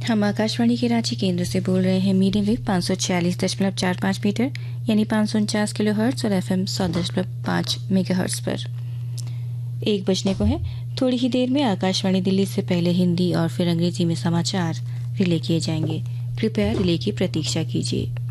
हम आकाशवाणी के रांची केंद्र से बोल रहे हैं। मीडियम वेव 540.45 मीटर यानी 549 किलो हर्ट्ज और FM 100.5 मेगा हर्ट्ज पर 1 बजने को है। थोड़ी ही देर में आकाशवाणी दिल्ली से पहले हिंदी और फिर अंग्रेजी में समाचार रिले किए जाएंगे। कृपया रिले की प्रतीक्षा कीजिए।